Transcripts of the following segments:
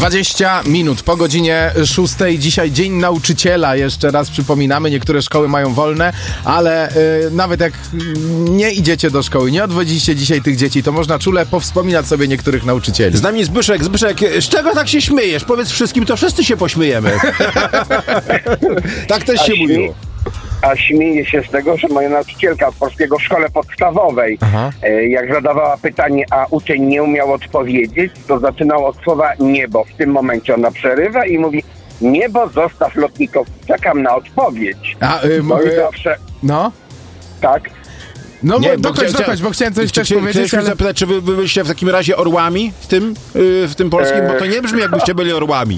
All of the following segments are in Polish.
20 minut po godzinie 6. Dzisiaj Dzień Nauczyciela. Jeszcze raz przypominamy, niektóre szkoły mają wolne, ale nawet jak nie idziecie do szkoły, nie odwodzicie dzisiaj tych dzieci, to można czule powspominać sobie niektórych nauczycieli. Z nami Zbyszek. Zbyszek, z czego tak się śmiejesz? Powiedz wszystkim, to wszyscy się pośmiejemy. Tak też się mówiło. A śmieję się z tego, że moja nauczycielka polskiego w szkole podstawowej, jak zadawała pytanie, a uczeń nie umiał odpowiedzieć, to zaczynał od słowa niebo. W tym momencie ona przerywa i mówi: niebo zostaw lotników, czekam na odpowiedź. No i zawsze... No? Tak. No dokończ, bo chciałem coś też powiedzieć, Chciałem zapytać, czy wy byliście w takim razie orłami w tym polskim? Bo to nie brzmi, jakbyście byli orłami.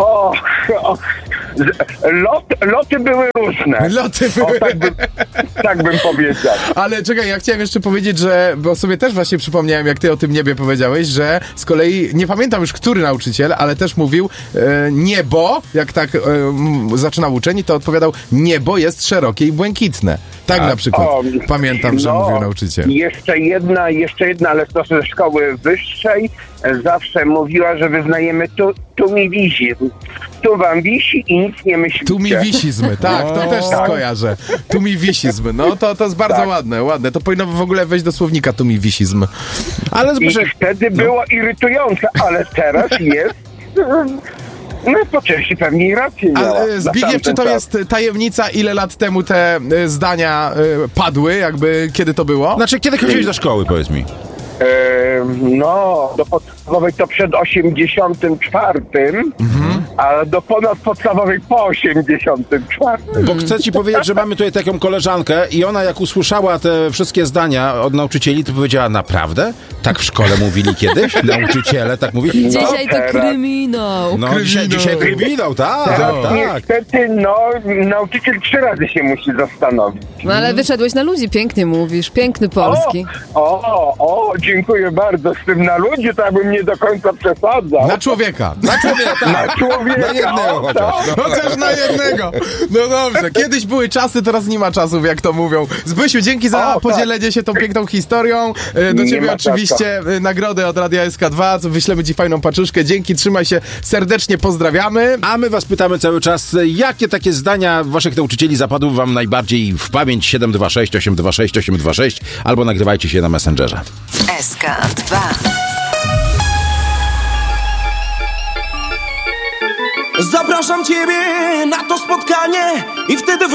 Loty były różne. Tak bym powiedział. Ale czekaj, ja chciałem jeszcze powiedzieć, bo sobie też właśnie przypomniałem, jak ty o tym niebie powiedziałeś, że z kolei, nie pamiętam już, który nauczyciel, ale też mówił niebo, jak tak zaczynał uczeń, to odpowiadał: niebo jest szerokie i błękitne. Tak na przykład pamiętam, że mówił nauczyciel. Jeszcze jedna, ale to ze szkoły wyższej zawsze mówiła, że wyznajemy tu mi wisi. Tu wam wisi i nic nie myślicie. Tu mi wisizmy, tak, to też skojarzę. Tu mi wisizmy, no to jest bardzo ładne. To powinno w ogóle wejść do słownika tu mi wisizm. Ale i wtedy było irytujące, ale teraz jest... No po części pewnie rację miała. A Zbigniew, czy to jest tajemnica, ile lat temu te zdania padły, jakby kiedy to było? Znaczy, kiedy chodziłeś do szkoły, powiedz mi? Do podstawowej to przed 84, a do ponadpodstawowej po 84. Bo chcę ci powiedzieć, że mamy tutaj taką koleżankę i ona jak usłyszała te wszystkie zdania od nauczycieli, to powiedziała: naprawdę? Tak w szkole mówili kiedyś? Nauczyciele tak mówili? Dzisiaj to kryminał. No, dzisiaj kryminał, tak. Niestety, nauczyciel 3 razy się musi zastanowić. No ale wyszedłeś na ludzi, pięknie mówisz, piękny polski. Dziękuję bardzo. Z tym na ludzi to ja bym nie do końca przesadzał. Na człowieka. Na człowieka. Na jednego chociaż. Chociaż na jednego. No dobrze. Kiedyś były czasy, teraz nie ma czasów, jak to mówią. Zbysiu, dzięki za podzielenie się tą piękną historią. Do ciebie oczywiście nagrodę od Radia SK2. Wyślemy ci fajną paczuszkę. Dzięki, trzymaj się. Serdecznie pozdrawiamy. A my was pytamy cały czas, jakie takie zdania waszych nauczycieli zapadły wam najbardziej w pamięć? 726 826 826 albo nagrywajcie się na Messengerze. SK2. Zapraszam ciebie na to spotkanie i wtedy